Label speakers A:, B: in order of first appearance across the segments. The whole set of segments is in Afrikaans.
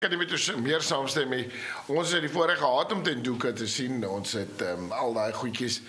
A: Kan nie met ons meer saamstem nie. Ons het die voorreg gehad om ten Doeke te sien. Ons het al daai goedjies.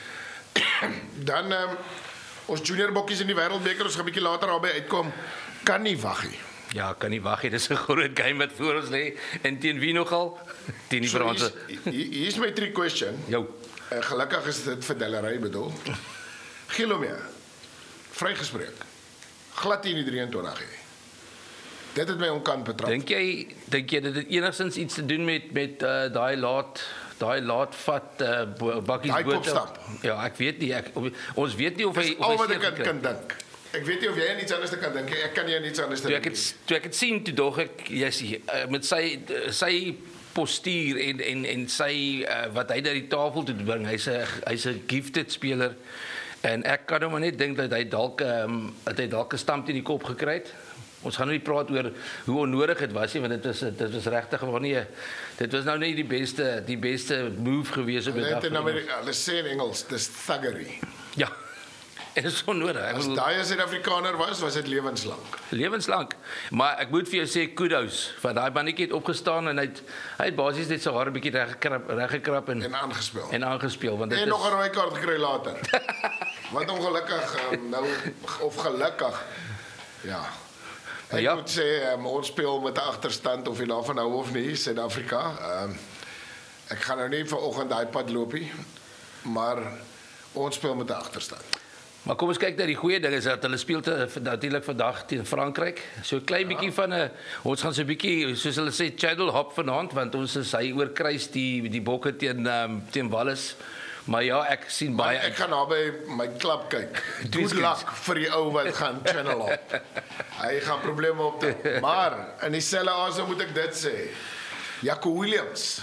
A: Dan ons junior bokkies in die wêreldbeker, ons gaan 'n bietjie later daarby uitkom. Kan nie wag nie.
B: Ja, kan nie wag nie. Dis 'n groot game wat voor ons lê. En teen wie nogal? Teen die Franse.
A: Hier is my trick question.
B: Jou.
A: Gelukkig is dit vir Dellery bedoel. Gilomea. Vrygespreek. Glad nie in die 23 nie. Dit het my onkant betrap.
B: Dink jy dit het enigstens iets te doen met daai laat vat bakkies
A: Daai
B: boot?
A: kopstap.
B: Ja, ek weet nie. Ons weet nie of hy
A: al wat ek kan dink. Ek weet nie of jy aan iets anders kan dink. Ek kan nie aan iets anders dink.
B: Toe ek het sien toe dog ek met sy postuur en sy wat hy na die tafel toe bring. Hy's 'n gifted speler en ek kan hom net dink dat hy dalk 'n stamp in die kop gekry het. Ons gaan nou nie praat oor hoe onnodig dit was nie, want dit was regtig waar nie. Dit was nou nie die beste move gewees op die dag.
A: Hulle sê in Engels, dis thuggery.
B: Ja. En dit is onnodig.
A: As daai 'n Suid-Afrikaner was dit lewenslank.
B: Lewenslank. Maar ek moet vir jou sê kudos, want daai mannetjie het opgestaan en hy het basies net sy hare 'n bietjie reggekrap en aangespeel want dit
A: en nog 'n rooi kaart gekry later. Want ongelukkig gelukkig. Ja. Ek moet sê, ons speel met 'n agterstand of jy daarvan hou of nie, Suid-Afrika. Ek gaan nou nie vanoggend daai pad loop nie, maar ons speel met 'n agterstand.
B: Maar kom ons kyk na die goeie ding is dat hulle speel natuurlik vandag teen Frankryk. So 'n klein bietjie van ons gaan so 'n bietjie soos hulle sê channel hop vanaand want ons is hy oorkruis die bokke teen Wallis. Maar ja, ek sien baie.
A: Ek gaan naby my klub kyk. Good luck vir die ou wat gaan channel op. Hy gaan probleme optel. Maar in dieselfde asem moet ek dit sê. Jaco Williams.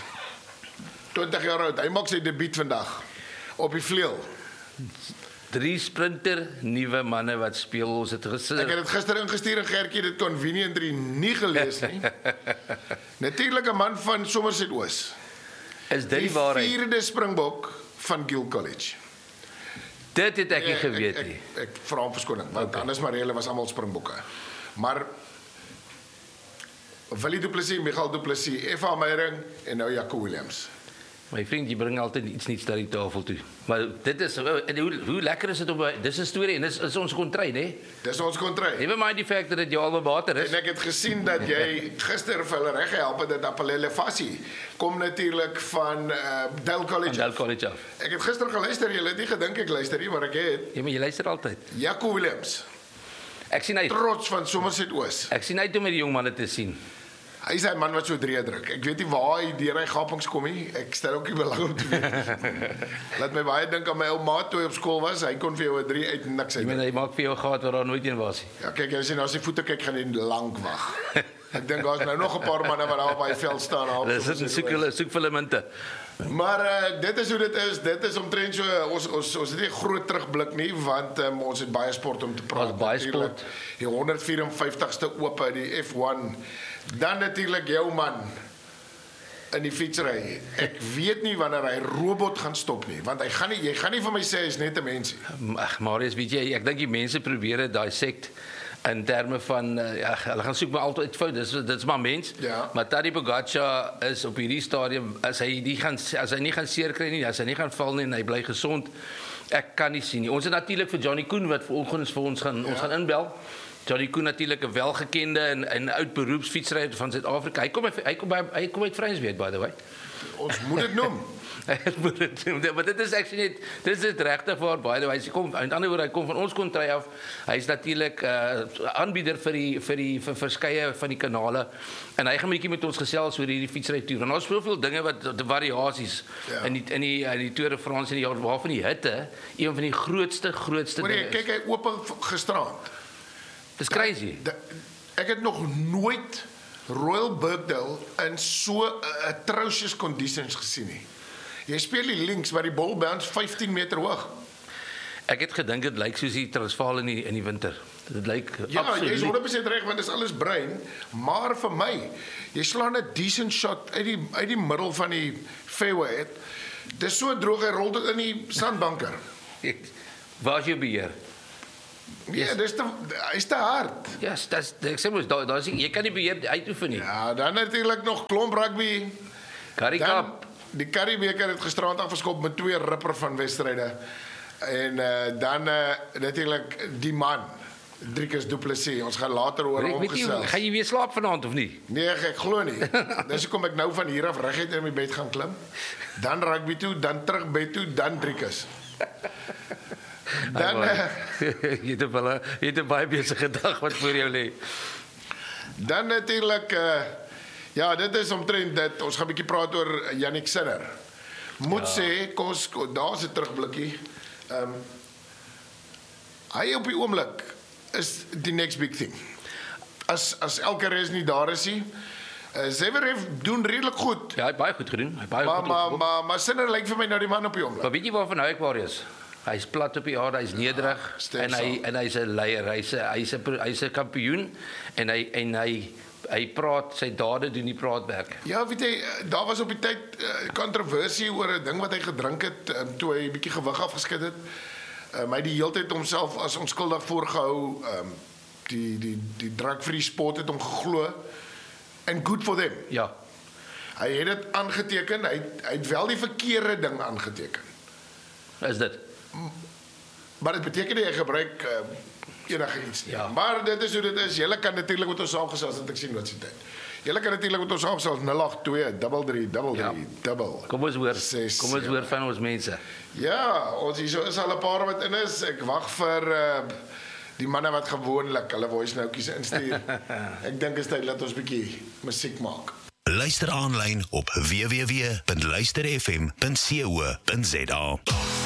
A: 20 jaar oud. Hy maak sy debuut vandag op die vleuel.
B: 3 sprinter nuwe manne wat speel. Ons het
A: Ek het dit gister ingestuur en Gertjie dit conveniently nie gelees nie. Natuurlik 'n man van Somerset Oos.
B: Is dit die waarheid?
A: Die 4de Springbok van Gill College.
B: Dit het ek nie geweet nie.
A: Ek vra om verskoning, want anders maar hulle was almal Springbokke. Maar Willie Du Plessis, Michael Du Plessis, Eva Meyering en nou Jaco Williams.
B: My vriend, jy bring altyd iets nuuts na die tafel toe. Maar dit is hoe lekker is dit om dis 'n storie en dis ons kontry, né?
A: Dis ons kontry.
B: Never mind die fact dat dit jou albe water is.
A: En ek het gesien dat jy gister vir hulle reg gehelp het dat Apalele Fassie kom natuurlik van Dale College.
B: Dale College af.
A: Ek het gister geluister, jy het nie gedink ek luister nie, maar ek het.
B: Ja, maar jy luister altyd.
A: Jaco Williams.
B: Ek sien hy
A: trots van Somerset Oos.
B: Ek sien uit om met die jong manne te sien.
A: Hy is 'n man wat so 3 druk. Ek weet nie waar hy deur hy gapings kom nie. Ek stel ook nie belang om te weet. Laat my baie dink aan my ou maat toe hy op skool was. Hy kon vir jou 'n 3 uit niks uit.
B: Jy meen hy maak vir jou gehad waar daar nooit een was nie.
A: Ja, kyk, as jy nou sy voete kyk, gaan hy lank wag. Ek dink daar's nou nog 'n paar manne wat daar op hy veld staan.
B: Dis 'n soek vir munte.
A: Maar dit is hoe dit is. Dit is omtrent so ons het nie 'n groot terugblik nie want ons het baie sport om te praat.
B: Baie sport.
A: Die 154ste ope, die F1. Dan natuurlik jou man in die fietsry. Ek weet nie wanneer hy robot gaan stop nie, want jy gaan nie vir my sê hy's net 'n mens nie.
B: Ag, Marius, weet jy, ek dink die mense probeer dit dissect in terme van hulle gaan soek maar altyd fout. Dit's maar mens.
A: Ja.
B: Maar Tadej Pogačar is op hierdie stadium as hy nie gaan seer kry nie, as hy nie gaan val nie en hy bly gesond. Ek kan nie sien nie. Ons het natuurlik vir Johnny Koen wat vanoggend vir ons gaan inbel. Johnny Koen natuurlik 'n welgekende en oud beroepsfietsryer van Suid-Afrika. Hy kom uit Vryheidsweet by the way.
A: Ons moet dit noem.
B: Maar dit is actually net dis is regtig waar by the way. Hy kom aan ander woorde hy kom van ons kontry af. Hy's natuurlik aanbieder vir verskeie van die kanale en hy gaan 'n bietjie met ons gesels oor hierdie fietsry toer. En daar's soveel dinge wat die variasies in die Tour de France in die jaar waarvan die hitte een van die grootste dinge.
A: Kyk hy oop gisterand.
B: Dis crazy.
A: Ek het nog nooit Royal Birkdale in so atrocious conditions gesien nie. Jy speel die links waar die bal bounce 15 meter hoog.
B: Ek het gedink dit lyk soos die Transvaal in die winter. Dit lyk
A: absoluut. Ja, jy is 100% reg want dit is alles bruin, maar vir my, jy slaan 'n decent shot uit die middel van die fairway uit. Dis so droog hy rol dit in die sandbanker.
B: Waar is jou beheer?
A: Ja, hy's te hard.
B: Ja, ek sê mos daar jy kan nie beheer uitoefen nie.
A: Ja, dan natuurlik nog klomp rugby.
B: Currie Cup.
A: Die Currie beker het gisterand afgeskop met 2 ripper van wedstryde. En dan natuurlik die man, Driekus Du Plessis. Ons gaan later oor hom gesels.
B: Gaan jy weer slaap vanaand of nie?
A: Nee, ek glo nie. Dis hoekom ek nou van hier af reguit in my bed gaan klim. Dan rugby toe, dan terug bed toe, dan Driekus. Dan
B: jy het 'n baie besige dag wat voor jou lê.
A: Dan natuurlik ja, dit is omtrent dit. Ons gaan 'n bietjie praat oor Jannik Sinner. Moet sê, kom ons daar's 'n terugblikkie. Hy op die oomblik is die next big thing. As elke res nie daar is nie. Zverev doen redelik goed.
B: Ja, hy het baie goed gedoen.
A: Maar Sinner lyk vir my nou die man op die oomblik.
B: Maar weet jy waarvan hou ek Marius? Hy's plat op die aarde, hy's nederig en hy's 'n leier. Hy's 'n kampioen en hy praat, sy dade doen die praatwerk.
A: Ja, weet jy, daar was op die tyd kontroversie oor 'n ding wat hy gedrink het toe hy 'n bietjie gewig afgeskit het. Hy het die hele tyd homself as onskuldig voorgehou. Die drug-free sport het hom geglo. And good for them.
B: Ja.
A: Hy het dit aangeteken, hy het wel die verkeerde ding aangeteken.
B: Is dit?
A: Maar dit beteken nie hy gebruik enige iets nie. Ja. Maar dit is hoe dit is. Julle kan natuurlik met ons saamgesels, want ek sien wat se tyd. Julle kan natuurlik met ons saamgesels 0823333.
B: Kom ons hoor van ons mense.
A: Ja, ons hier is al 'n paar wat in is. Ek wag vir die manne wat gewoonlik hulle voice noutjies instuur. Ek dink is tyd dat ons 'n bietjie musiek maak.
C: Luister aanlyn op www.luisterfm.co.za.